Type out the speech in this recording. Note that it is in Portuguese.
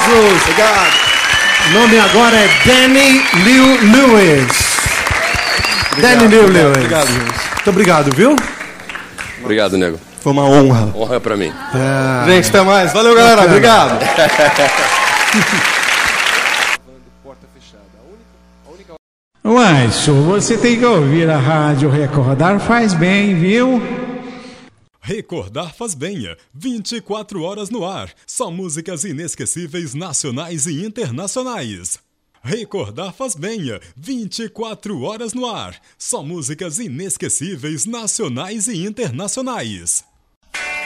aplausos. Obrigado. O nome agora é Danny Lewis. Danny Lewis. Obrigado, gente. Muito obrigado, viu? Obrigado, nego. Foi uma honra. Honra pra mim. Gente, até mais. Valeu, galera. Obrigado. Uai, senhor, você tem que ouvir a Rádio Recordar faz bem, viu? Recordar faz bem, 24 horas no ar, só músicas inesquecíveis nacionais e internacionais. Recordar faz bem, 24 horas no ar, só músicas inesquecíveis nacionais e internacionais.